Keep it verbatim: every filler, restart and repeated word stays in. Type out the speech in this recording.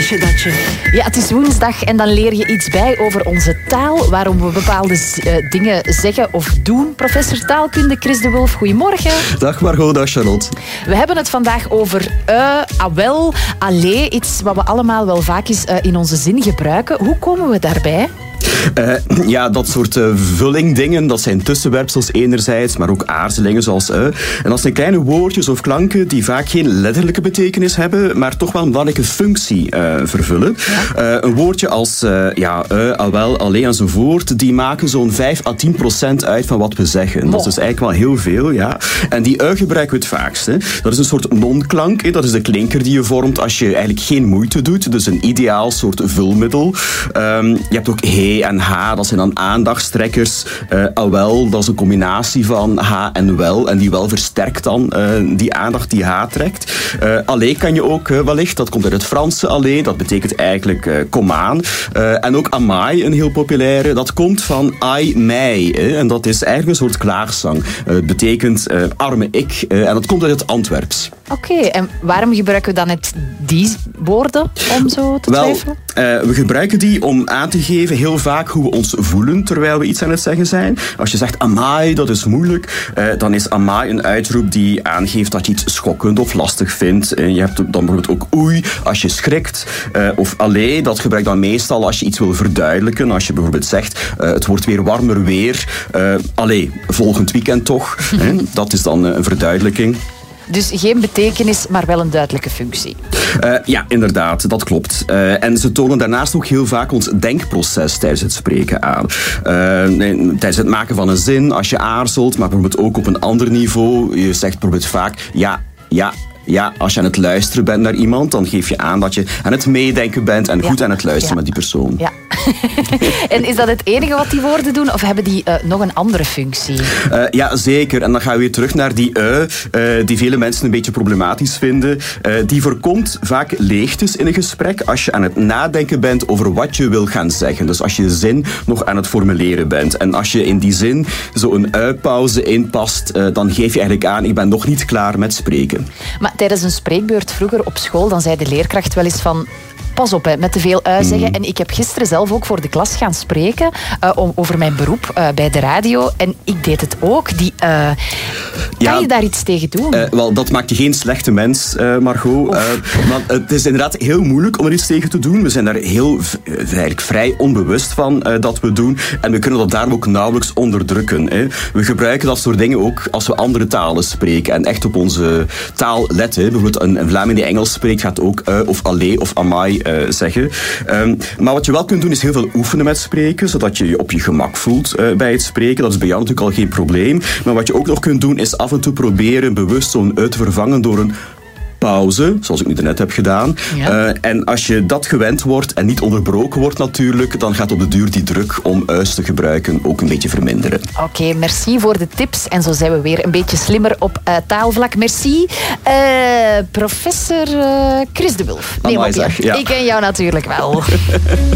Wist je dat je... Ja, het is woensdag en dan leer je iets bij over onze taal. Waarom we bepaalde uh, dingen zeggen of doen. Professor taalkunde Chris de Wulf, goedemorgen. Dag Margot, dag Charlotte. We hebben het vandaag over uh, awel, allee. Iets wat we allemaal wel vaak eens uh, in onze zin gebruiken. Hoe komen we daarbij? Uh, ja, dat soort uh, vullingdingen, dat zijn tussenwerpsels enerzijds, maar ook aarzelingen zoals uh. En dat zijn kleine woordjes of klanken die vaak geen letterlijke betekenis hebben, maar toch wel een belangrijke functie uh, vervullen. Ja. Uh, een woordje als uh, ja, uh, awel, allee enzovoort, die maken zo'n vijf à tien procent uit van wat we zeggen. Wow. Dat is dus eigenlijk wel heel veel, ja. En die uh gebruiken we het vaakst. Hè. Dat is een soort non-klank, hè. Dat is de klinker die je vormt als je eigenlijk geen moeite doet. Dus een ideaal soort vulmiddel. Um, je hebt ook he en ha, dat zijn dan aandachtstrekkers. Uh, awel, dat is een combinatie van ha en wel. En die wel versterkt dan uh, die aandacht die ha trekt. Uh, allee kan je ook uh, wellicht, dat komt uit het Franse allee. Dat betekent eigenlijk uh, kom aan. Uh, en ook amai, een heel populaire. Dat komt van ai, mij. Hè, en dat is eigenlijk een soort klaagzang. Uh, het betekent uh, arme ik. Uh, en dat komt uit het Antwerps. Oké, okay, en waarom gebruiken we dan net die woorden om zo te twijfelen? Wel, uh, we gebruiken die om aan te geven heel vaak hoe we ons voelen terwijl we iets aan het zeggen zijn. Als je zegt amai, dat is moeilijk, uh, dan is amai een uitroep die aangeeft dat je iets schokkend of lastig vindt. Uh, je hebt dan bijvoorbeeld ook oei als je schrikt. Uh, of allee, dat gebruik je dan meestal als je iets wil verduidelijken. Als je bijvoorbeeld zegt, uh, het wordt weer warmer weer. Uh, allee, volgend weekend toch. uh, dat is dan uh, een verduidelijking. Dus geen betekenis, maar wel een duidelijke functie. Uh, ja, inderdaad, dat klopt. Uh, en ze tonen daarnaast ook heel vaak ons denkproces tijdens het spreken aan. Uh, nee, tijdens het maken van een zin, als je aarzelt, maar bijvoorbeeld ook op een ander niveau. Je zegt bijvoorbeeld vaak ja, ja. Ja, als je aan het luisteren bent naar iemand, dan geef je aan dat je aan het meedenken bent en goed ja. aan het luisteren ja. met die persoon. Ja. En is dat het enige wat die woorden doen, of hebben die uh, nog een andere functie? Uh, ja, zeker. En dan gaan we weer terug naar die uh, uh, die vele mensen een beetje problematisch vinden. Uh, die voorkomt vaak leegtes in een gesprek als je aan het nadenken bent over wat je wil gaan zeggen. Dus als je zin nog aan het formuleren bent. En als je in die zin zo'n uh-pauze inpast, uh, dan geef je eigenlijk aan, ik ben nog niet klaar met spreken. Maar tijdens een spreekbeurt vroeger op school, dan zei de leerkracht wel eens van... Pas op, hè, met te veel ui zeggen. Mm. En ik heb gisteren zelf ook voor de klas gaan spreken uh, om, over mijn beroep uh, bij de radio. En ik deed het ook. Die, uh, kan ja, je daar iets tegen doen? Uh, wel, dat maakt je geen slechte mens, uh, Margot. Uh, maar het is inderdaad heel moeilijk om er iets tegen te doen. We zijn daar heel uh, eigenlijk vrij onbewust van uh, dat we doen. En we kunnen dat daarom ook nauwelijks onderdrukken. Hè. We gebruiken dat soort dingen ook als we andere talen spreken. En echt op onze taal letten. Bijvoorbeeld een, een Vlaming die Engels spreekt gaat ook uh, of allee of amai Uh, zeggen. Um, maar wat je wel kunt doen is heel veel oefenen met spreken, zodat je je op je gemak voelt uh, bij het spreken. Dat is bij jou natuurlijk al geen probleem. Maar wat je ook nog kunt doen is af en toe proberen bewust zo'n uit te vervangen door een pauze, zoals ik nu net heb gedaan. Ja. Uh, en als je dat gewend wordt en niet onderbroken wordt natuurlijk, dan gaat op de duur die druk om uis te gebruiken ook een beetje verminderen. Oké, okay, merci voor de tips. En zo zijn we weer een beetje slimmer op uh, taalvlak. Merci. Uh, professor uh, Chris de Wulf. Neem op je. Ja. Ik ken jou natuurlijk wel.